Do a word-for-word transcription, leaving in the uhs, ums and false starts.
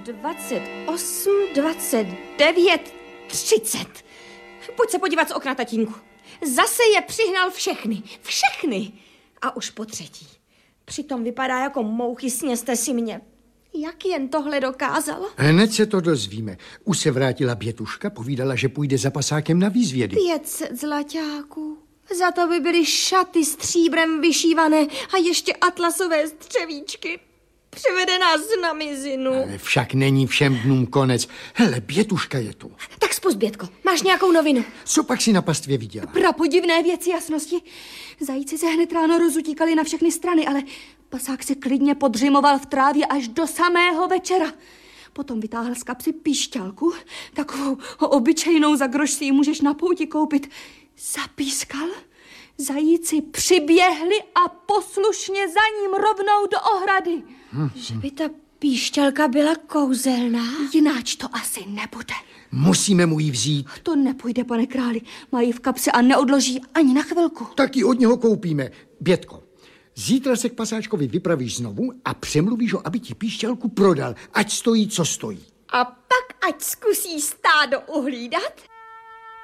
dvacet osm, dvacet devět, třicet. Pojď se podívat z okna, tatínku. Zase je přihnal všechny. Všechny. A už po třetí. Přitom vypadá jako mouchy, sněste si mě. Jak jen tohle dokázal? Hned se to dozvíme. Už se vrátila Bětuška, povídala, že půjde za pasákem na výzvědy. Pětset zlaťáků. Za to by byly šaty stříbrem vyšívané a ještě atlasové střevíčky. Přivede nás na mizinu. Ale však není všem dnům konec. Hele, Bětuška je tu. Tak spust, Bětko, máš nějakou novinu? Co pak si na pastvě viděla? Prapodivné věci jasnosti. Zajíci se hned ráno rozutíkali na všechny strany, ale pasák se klidně podřimoval v trávě až do samého večera. Potom vytáhl z kapsy píšťalku, takovou obyčejnou, za groš si ji můžeš na pouti koupit. Zapískal, zajíci přiběhli a poslušně za ním rovnou do ohrady. Hmm. Že by ta píšťalka byla kouzelná? Jináč to asi nebude. Musíme mu ji vzít. To nepůjde, pane králi. Mají v kapse a neodloží ani na chvilku. Tak ji od něho koupíme. Bětko, zítra se k pasáčkovi vypravíš znovu a přemluvíš ho, aby ti píšťalku prodal, ať stojí, co stojí. A pak ať zkusí stádo uhlídat